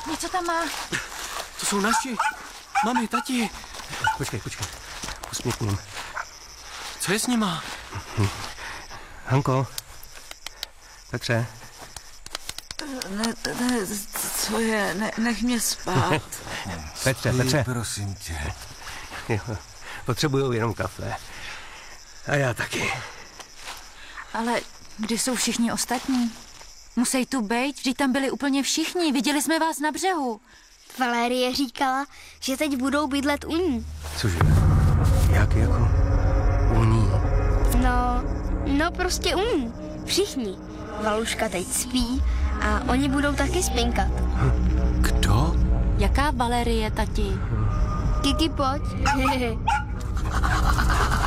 Něco tam má. To jsou naši. Mami, tati. Počkej. Pusť k ním. Co je s nima? Hanko. Petře. Ne, co je? Nech mě spát. Petře. Prosím tě. Jo, potřebuju jenom kafe. A já taky. Ale kde jsou všichni ostatní? Musí tu bejt, vždyť tam byli úplně všichni. Viděli jsme vás na břehu. Valérie říkala, že teď budou bydlet u ní. Cože? Jak jako? U ní? No prostě u ní. Všichni. Valuška teď spí a oni budou taky spinkat. Kdo? Jaká Valérie, tati? Kiki, pojď.